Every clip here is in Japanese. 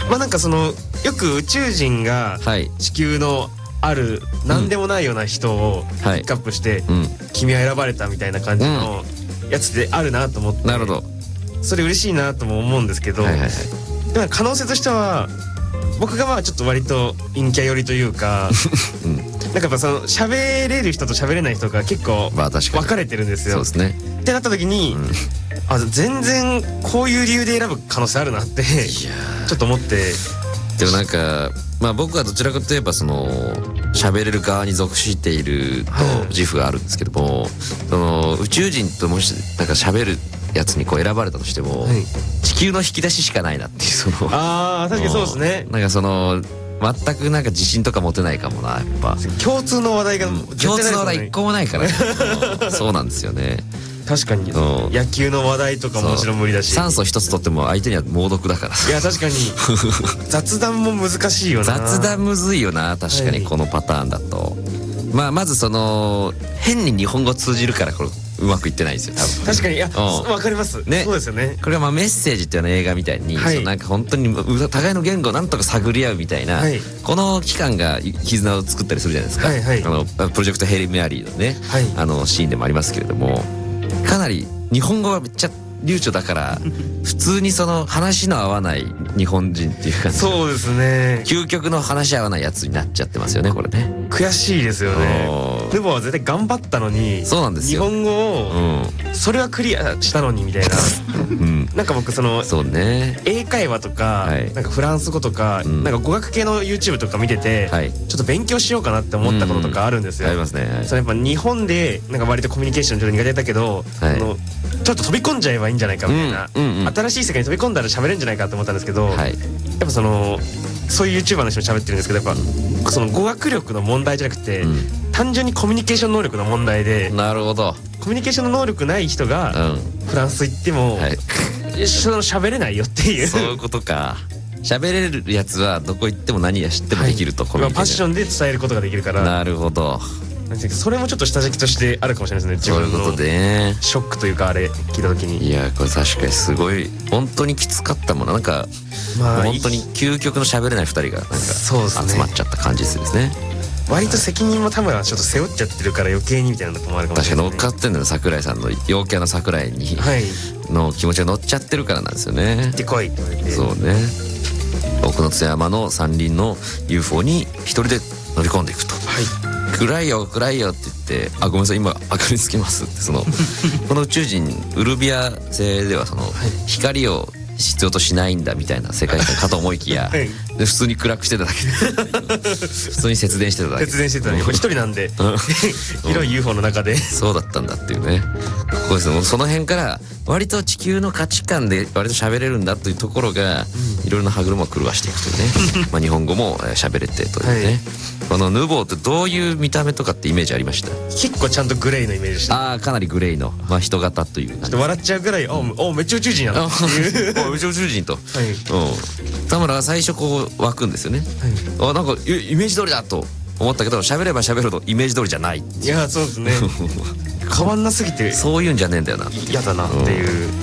まあなんかそのよく宇宙人が地球のある何でもないような人をピックアップして君は選ばれたみたいな感じのやつであるなと思って、 なるほど、 それ嬉しいなとも思うんですけど、でも可能性としては僕がまあちょっと割と陰キャ寄りというかなんかやっぱその喋れる人と喋れない人が結構分かれてるんですよ。 そうですね。 ってなった時に、あ、全然こういう理由で選ぶ可能性あるなってちょっと思って。 でもなんかまあ僕はどちらかといえばその喋れる側に属していると自負があるんですけども、その宇宙人ともしなんか喋るやつにこう選ばれたとしても、地球の引き出ししかないなっていう、そのああ確かにそうですね。 なんかその全くなんか自信とか持てないかもな、やっぱ共通の話題が共通の話題一個もないからねそうなんですよね。 確かに野球の話題とかももちろん無理だし、 酸素一つとっても相手には猛毒だから。 いや確かに雑談も難しいよな。 雑談むずいよな、確かにこのパターンだと。まあまずその変に日本語通じるからこれうまくいってないんですよ多分。 確かに、いやわかりますね。そうですよね。 これはまあメッセージっていうような映画みたいに、なんか本当に互いの言語をなんとか探り合うみたいな、この期間が絆を作ったりするじゃないですか。プロジェクトヘイリー・メアリーのね、シーンでもありますけれども、かなり日本語がめっちゃ流暢だから普通にその話の合わない日本人っていう感じ。そうですね。究極の話合わないやつになっちゃってますよね、これね。 悔しいですよね。でも絶対頑張ったのに、 そうなんですよ。 日本語をそれはクリアしたのにみたいな。なんか僕その英会話とかなんかフランス語とかなんか語学系の YouTube とか見ててちょっと勉強しようかなって思ったこととかあるんですよ。 ありますね。 それやっぱ日本でなんか割とコミュニケーションちょっと苦手だけど、ちょっと飛び込んじゃえばいいんじゃないかみたいな、新しい世界に飛び込んだら喋れるんじゃないかと思ったんですけど、やっぱそのそういう YouTuber の人も喋ってるんですけど、やっぱその語学力の問題じゃなくて単純にコミュニケーション能力の問題で。なるほど。コミュニケーションの能力ない人がフランス行っても喋れないよっていう。 そういうことか。喋れるやつはどこ行っても何や知ってもできると、 コミュニケーションで伝えることができるから。 なるほど。 それもちょっと下敷きとしてあるかもしれないですね。自分のショックというかあれ聞いた時に。 いやこれ確かにすごい本当にきつかったもの。なんか本当に究極の喋れない2人がなんか集まっちゃった感じですね。 割と責任も田村はちょっと背負っちゃってるから余計にみたいなとこもあるかもしれない。 確かに乗っかってんのよ、桜井さんの陽キャな桜井にの気持ちが乗っちゃってるからなんですよね。 行ってこいって言われて。 そうね。奥の津山の山林の UFO に一人で乗り込んでいくと。暗いよ暗いよって言って、あごめんなさい今明かりつけますってそのこの宇宙人ウルビア星ではその光を必要としないんだみたいな世界観かと思いきや、で普通に暗くしてただけで普通に節電してただけ。 節電してたのに一人なんで広い UFO の中でそうだったんだっていうね。ここですね。その辺から割と地球の価値観で割と喋れるんだというところがいろいろな歯車を狂わしていくというねまあ日本語も喋れてというね。このヌボーってどういう見た目とかってイメージありました？ 結構ちゃんとグレーのイメージでした。 ああかなりグレーの、まあ、人型という。 ちょっと笑っちゃうぐらいめっちゃ宇宙人やなっていう宇宙人と、田村は最初こう湧くんですよね。なんかイメージ通りだと思ったけど喋れば喋るほどイメージ通りじゃない。 いやそうですね変わんなすぎてそういうんじゃねえんだよな。 嫌だなっていう。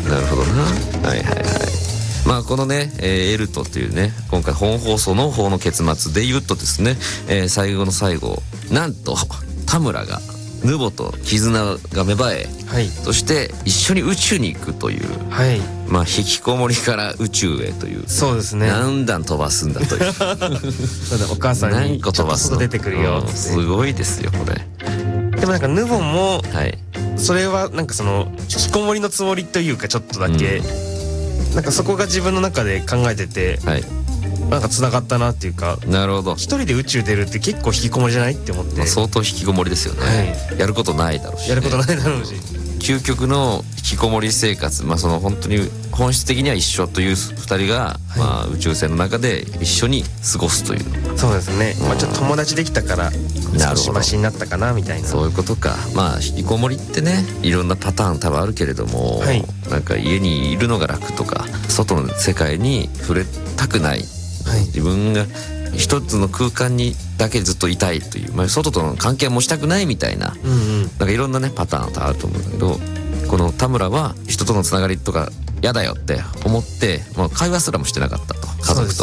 なるほどな。はいはいはい。まあこのね、エルトというね今回本放送の方の結末で言うとですね、最後の最後なんと田村がヌボと絆が芽生え、そして一緒に宇宙に行くという、まあ引きこもりから宇宙へという。 そうですね。 何段飛ばすんだというお母さんにちょっと外出てくるよって。 すごいですよこれ。 でもなんかヌボもそれはなんかその引きこもりのつもりというかちょっとだけなんかそこが自分の中で考えてて、なんか繋がったなっていうか。 なるほど。 一人で宇宙出るって結構引きこもりじゃないって思って。 相当引きこもりですよね。やることないだろうし。 やることないだろうし。 究極の引きこもり生活、まあその本当に本質的には一緒という2人が、まあ宇宙船の中で一緒に過ごすという。 そうですね。まあちょっと友達できたから少しマシになったかなみたいな。 そういうことか。まあ引きこもりってねいろんなパターン多分あるけれども、なんか家にいるのが楽とか外の世界に触れたくない、自分が一つの空間にだけずっといたいという、まあ、外との関係もしたくないみたいな、なんかいろんなねパターンあると思うんだけど、この田村は人とのつながりとか嫌だよって思って、もう会話すらもしてなかったと、家族と